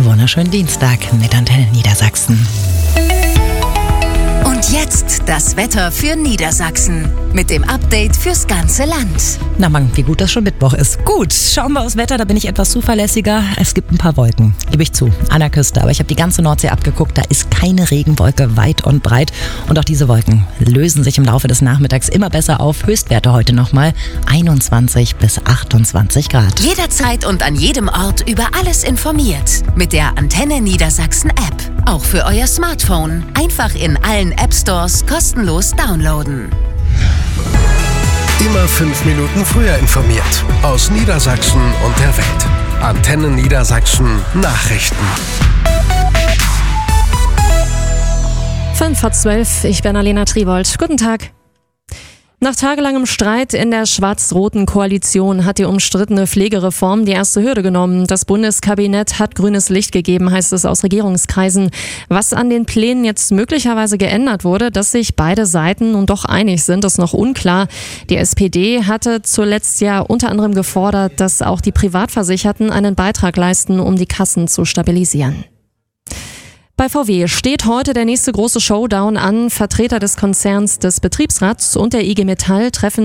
wunderschönen Dienstag mit Antenne Niedersachsen. Und jetzt das Wetter für Niedersachsen mit dem Update fürs ganze Land. Na Mann, wie gut das schon Mittwoch ist. Gut, schauen wir aufs Wetter, da bin ich etwas zuverlässiger. Es gibt ein paar Wolken, gebe ich zu, an der Küste. Aber ich habe die ganze Nordsee abgeguckt, da ist keine Regenwolke weit und breit. Und auch diese Wolken lösen sich im Laufe des Nachmittags immer besser auf. Höchstwerte heute nochmal 21 bis 28 Grad. Jederzeit und an jedem Ort über alles informiert. Mit der Antenne Niedersachsen App. Auch für euer Smartphone. Einfach in allen App Stores kostenlos downloaden. Immer 5 Minuten früher informiert. Aus Niedersachsen und der Welt. Antenne Niedersachsen Nachrichten. 11:05, ich bin Alena Tribold. Guten Tag. Nach tagelangem Streit in der schwarz-roten Koalition hat die umstrittene Pflegereform die erste Hürde genommen. Das Bundeskabinett hat grünes Licht gegeben, heißt es aus Regierungskreisen. Was an den Plänen jetzt möglicherweise geändert wurde, dass sich beide Seiten nun doch einig sind, ist noch unklar. Die SPD hatte zuletzt ja unter anderem gefordert, dass auch die Privatversicherten einen Beitrag leisten, um die Kassen zu stabilisieren. Bei VW steht heute der nächste große Showdown an. Vertreter des Konzerns des Betriebsrats und der IG Metall treffen